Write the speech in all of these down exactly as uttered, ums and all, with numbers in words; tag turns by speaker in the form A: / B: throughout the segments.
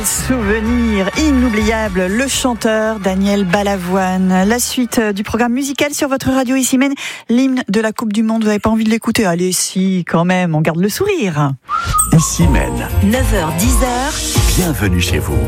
A: Souvenir inoubliable, le chanteur Daniel Balavoine. La suite du programme musical sur votre radio ici mène l'hymne de la Coupe du Monde. Vous n'avez pas envie de l'écouter? Allez, si, quand même, on garde le sourire.
B: Ici mène.
C: neuf heures dix heures.
B: Bienvenue chez vous.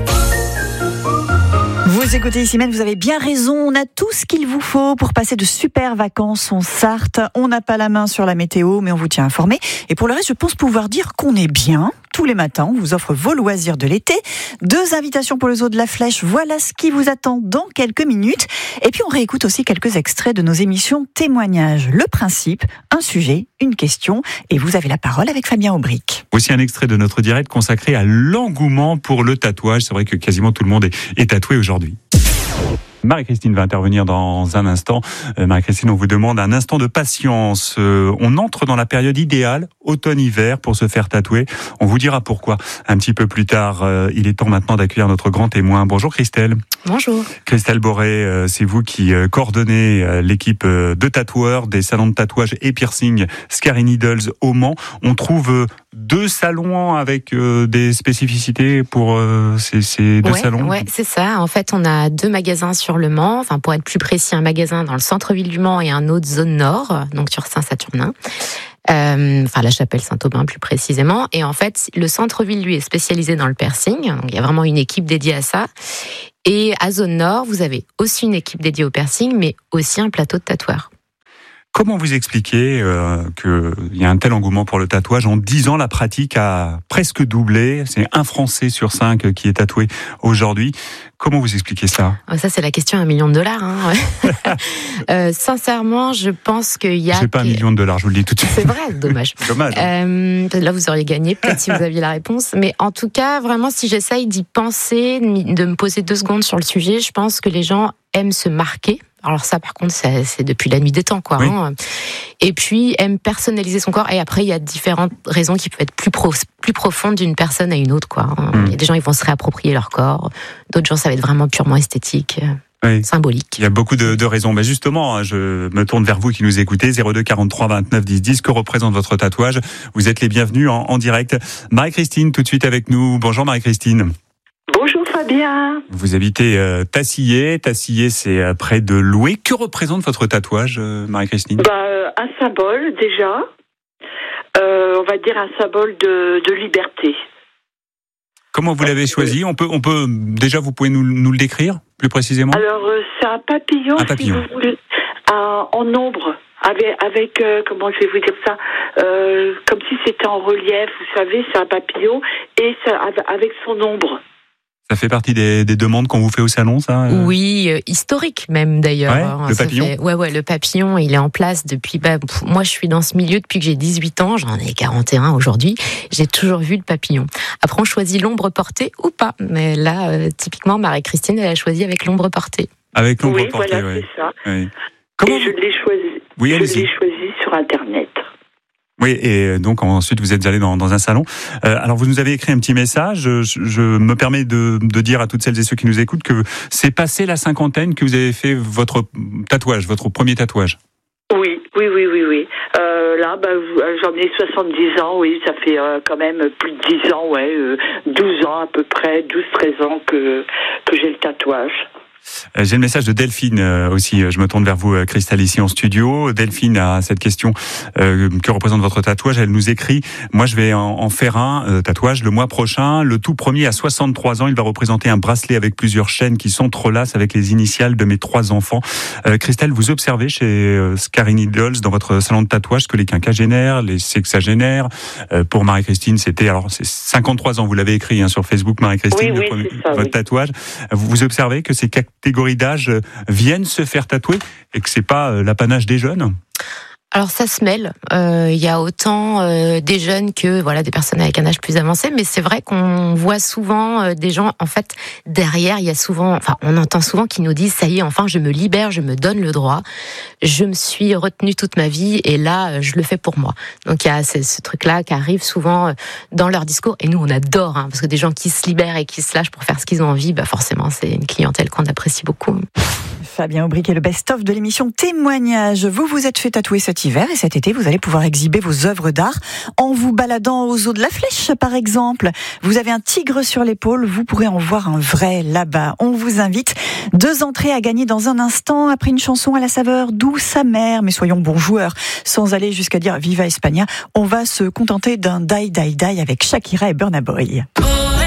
A: Vous écoutez Ici Mène, vous avez bien raison, on a tout ce qu'il vous faut pour passer de super vacances en Sarthe. On n'a pas la main sur la météo, mais on vous tient informé. Et pour le reste, je pense pouvoir dire qu'on est bien. Tous les matins, on vous offre vos loisirs de l'été. Deux invitations pour le zoo de la Flèche, voilà ce qui vous attend dans quelques minutes. Et puis on réécoute aussi quelques extraits de nos émissions témoignages. Le principe, un sujet, une question, et vous avez la parole avec Fabien Aubric.
D: Aussi un extrait de notre direct consacré à l'engouement pour le tatouage. C'est vrai que quasiment tout le monde est, est tatoué aujourd'hui. Marie-Christine va intervenir dans un instant. Euh, Marie-Christine, on vous demande un instant de patience. Euh, on entre dans la période idéale, automne-hiver, pour se faire tatouer. On vous dira pourquoi un petit peu plus tard. Euh, il est temps maintenant d'accueillir notre grand témoin. Bonjour Christelle.
E: Bonjour.
D: Christelle Boré, euh, c'est vous qui euh, coordonnez euh, l'équipe euh, de tatoueurs des salons de tatouage et piercing Scary Needles au Mans. On trouve euh, deux salons avec euh, des spécificités pour euh, ces, ces deux
E: ouais,
D: salons.
E: Ouais, c'est ça. En fait, on a deux magasins sur le Mans. Enfin, pour être plus précis, un magasin dans le centre-ville du Mans et un autre zone nord, donc sur Saint-Saturnin. Euh, enfin, la chapelle Saint-Aubin plus précisément. Et en fait, le centre-ville, lui, est spécialisé dans le piercing. Donc, il y a vraiment une équipe dédiée à ça. Et à zone nord, vous avez aussi une équipe dédiée au piercing, mais aussi un plateau de tatoueurs.
D: Comment vous expliquez euh, qu'il y a un tel engouement pour le tatouage? En dix ans, la pratique a presque doublé. C'est un Français sur cinq qui est tatoué aujourd'hui. Comment vous expliquez ça? Ça,
E: c'est la question à un million de dollars. Hein. euh, sincèrement, je pense qu'il y a...
D: C'est pas un million de dollars, je vous le dis tout de suite.
E: C'est vrai, dommage.
D: Dommage.
E: Euh, là, vous auriez gagné, peut-être si vous aviez la réponse. Mais en tout cas, vraiment, si j'essaye d'y penser, de me poser deux secondes sur le sujet, je pense que les gens aiment se marquer. Alors ça, par contre, c'est, c'est depuis la nuit des temps, quoi. Oui. Hein. Et puis, aime personnaliser son corps. Et après, il y a différentes raisons qui peuvent être plus, pro, plus profondes d'une personne à une autre, quoi. Mmh. Il y a des gens, ils vont se réapproprier leur corps. D'autres gens, ça va être vraiment purement esthétique. Oui. Symbolique.
D: Il y a beaucoup de, de raisons. Mais justement, je me tourne vers vous qui nous écoutez. zéro deux quarante-trois vingt-neuf dix dix. Que représente votre tatouage? Vous êtes les bienvenus en, en direct. Marie-Christine, tout de suite avec nous. Bonjour Marie-Christine.
F: Bonjour Fabien.
D: Vous habitez euh, Tassillé. Tassillé, c'est euh, près de Loué. Que représente votre tatouage, euh, Marie-Christine?
F: Bah, euh, un symbole déjà. Euh, on va dire un symbole de, de liberté.
D: Comment vous l'avez choisi? On peut, on peut déjà, vous pouvez nous, nous le décrire plus précisément?
F: Alors, euh, c'est un papillon,
D: un papillon.
F: si vous voulez, un, en ombre, avec, avec euh, comment je vais vous dire ça, euh, comme si c'était en relief. Vous savez, c'est un papillon et ça, avec son ombre.
D: Ça fait partie des, des demandes qu'on vous fait au salon, ça?
E: Oui, euh, historique même d'ailleurs.
D: Ouais, le papillon.
E: Fait, ouais, ouais, le papillon, il est en place depuis. Bah, pff, moi, je suis dans ce milieu depuis que j'ai dix-huit ans. J'en ai quarante et un aujourd'hui. J'ai toujours vu le papillon. Après, on choisit l'ombre portée ou pas. Mais là, euh, typiquement, Marie-Christine, elle a choisi avec l'ombre portée.
D: Avec l'ombre
F: oui,
D: portée,
F: voilà,
D: oui.
F: c'est ça.
D: Oui.
F: Comment... Et je l'ai choisi.
D: Oui,
F: je
D: allez-y.
F: l'ai choisi sur Internet.
D: Oui, et donc ensuite vous êtes allé dans, dans un salon. Euh, alors vous nous avez écrit un petit message. Je, je me permets de, de dire à toutes celles et ceux qui nous écoutent que c'est passé la cinquantaine que vous avez fait votre tatouage, votre premier tatouage.
F: Oui, oui, oui, oui, oui. Euh, là, bah, j'en ai soixante-dix ans, oui, ça fait euh, quand même plus de dix ans, ouais, euh, douze ans à peu près, douze treize ans que, que j'ai le tatouage.
D: J'ai le message de Delphine euh, aussi. Je me tourne vers vous, Christelle, ici en studio. Delphine a cette question euh, que représente votre tatouage. Elle nous écrit: moi, je vais en, en faire un euh, tatouage le mois prochain. Le tout premier à soixante-trois ans. Il va représenter un bracelet avec plusieurs chaînes qui s'entrelacent avec les initiales de mes trois enfants. Euh, Christelle, vous observez chez euh, Scary Needles, dans votre salon de tatouage, que les quinquagénaires, les sexagénaires, euh, pour Marie-Christine, c'était alors c'est cinquante-trois ans. Vous l'avez écrit hein, sur Facebook, Marie-Christine,
F: oui,
D: le
F: oui,
D: premier,
F: ça,
D: votre
F: oui.
D: tatouage. Vous, vous observez que ces catégories d'âge viennent se faire tatouer et que c'est pas l'apanage des jeunes?
E: Alors ça se mêle. Il euh, y a autant euh, des jeunes que voilà des personnes avec un âge plus avancé, mais c'est vrai qu'on voit souvent euh, des gens. En fait, derrière, il y a souvent, enfin, on entend souvent qu'ils nous disent ça y est, enfin, je me libère, je me donne le droit. Je me suis retenue toute ma vie et là, je le fais pour moi. Donc il y a ce, ce truc-là qui arrive souvent dans leur discours et nous on adore hein, parce que des gens qui se libèrent et qui se lâchent pour faire ce qu'ils ont envie, bah forcément c'est une clientèle qu'on apprécie beaucoup.
A: Fabien Aubric est le best-of de l'émission Témoignage. Vous vous êtes fait tatouer cet hiver et cet été, vous allez pouvoir exhiber vos œuvres d'art en vous baladant aux eaux de la Flèche, par exemple. Vous avez un tigre sur l'épaule, vous pourrez en voir un vrai là-bas. On vous invite. Deux entrées à gagner dans un instant après une chanson à la saveur douce amère. Mais soyons bons joueurs, sans aller jusqu'à dire Viva España. On va se contenter d'un Die Die Die avec Shakira et Burna Boy.